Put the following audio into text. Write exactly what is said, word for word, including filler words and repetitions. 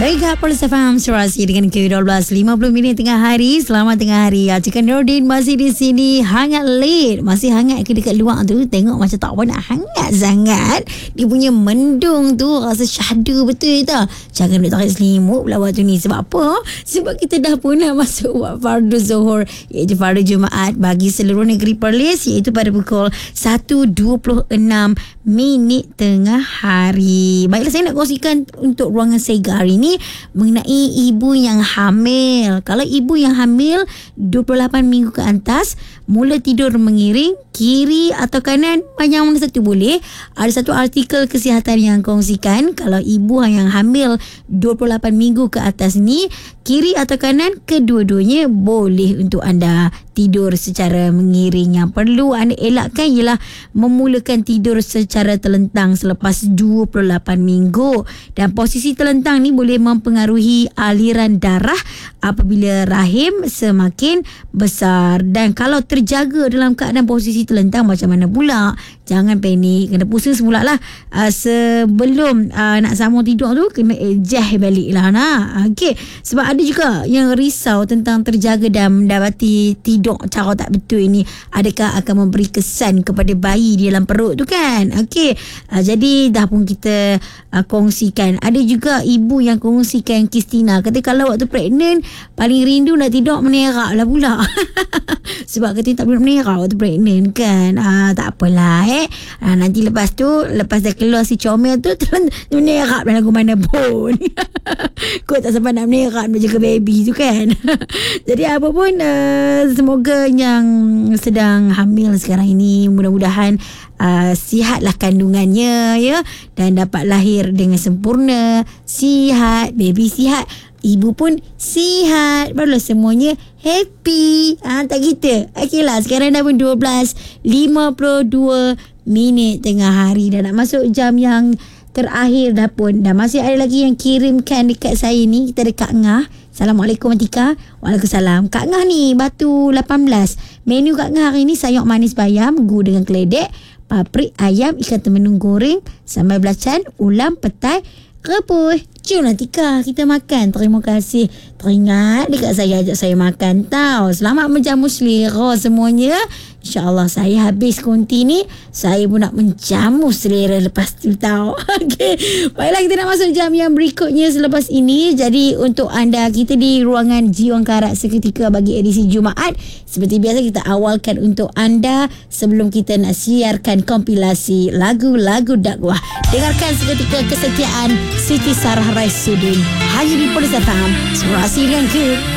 Baik, Polis F M Serasi dengan Q dua belas lima puluh minit tengah hari. Selamat tengah hari. Acikan Nordin masih di sini. Hangat late. Masih hangat ke dekat luar tu. Tengok macam tak apa nak hangat sangat. Dia punya mendung tu rasa syahdu betul tak? Jangan duduk tarik selimut pula waktu ni. Sebab apa? Sebab kita dah pun nak masuk waktu fardu Zuhur, iaitu fardu Jumaat bagi seluruh negeri Perlis, iaitu pada pukul satu dua puluh enam minit tengah hari. Baiklah, saya nak kongsikan untuk ruangan Sega hari ni mengenai ibu yang hamil. Kalau ibu yang hamil dua puluh lapan minggu ke atas, mula tidur mengiring, kiri atau kanan, yang mana satu boleh. Ada satu artikel kesihatan yang kongsikan kalau ibu yang hamil dua puluh lapan minggu ke atas ni, kiri atau kanan, kedua-duanya boleh untuk anda tidur secara mengiring. Yang perlu anda elakkan ialah memulakan tidur secara terlentang selepas dua puluh lapan minggu. Dan posisi terlentang ni boleh mempengaruhi aliran darah apabila rahim semakin besar. Dan kalau terjaga dalam keadaan posisi terlentang, macam mana pula? Jangan panik, kena pusing semula lah. Uh, sebelum uh, nak sambung tidur tu, kena adjust balik lah nak. Okay. Sebab ada juga yang risau tentang terjaga dan mendapati tidur cara tak betul ini. Adakah akan memberi kesan kepada bayi di dalam perut tu kan? Okay. Uh, jadi dah pun kita uh, kongsikan. Ada juga ibu yang kongsikan Kristina. Kata kalau waktu pregnant, paling rindu nak tidur menerak lah pula. Sebab kata tak boleh menerak waktu pregnant kan. Uh, tak apalah eh. Uh, nanti lepas tu, lepas dah keluar si comel tu, terus menerak lagu mana pun. Kau tak sempat nak menerak nak jaga baby tu kan. Jadi apa pun, uh, semoga yang sedang hamil sekarang ini, mudah-mudahan uh, sihatlah kandungannya ya, dan dapat lahir dengan sempurna, sihat, baby sihat, ibu pun sihat, barulah semuanya happy. Ha, tak kita. Okey lah, sekarang dah pun dua belas lima puluh dua minit tengah hari. Dah nak masuk jam yang terakhir dah pun. Dah masih ada lagi yang kirimkan dekat saya ni. Kita ada Kak Ngah. Assalamualaikum Atika. Waalaikumsalam. Kak Ngah ni Batu lapan belas. Menu Kak Ngah hari ni sayur manis bayam, gu dengan keledek, paprik ayam, ikan temenung goreng, sambal belacan, ulam, petai, rebus. Jom Atika, kita makan. Terima kasih. Teringat dekat saya, ajak saya makan tau. Selamat menjamu selera semuanya. InsyaAllah saya habis konti ni, saya pun nak menjamu selera lepas tu tau. Okay. Baiklah, kita nak masuk jam yang berikutnya selepas ini. Jadi untuk anda, kita di ruangan Jiwang Karat seketika bagi edisi Jumaat. Seperti biasa kita awalkan untuk anda sebelum kita nak siarkan kompilasi lagu-lagu dakwah. Dengarkan seketika kesetiaan Siti Sarah Raisuddin hanya di Polis F M Serasi dengan Q.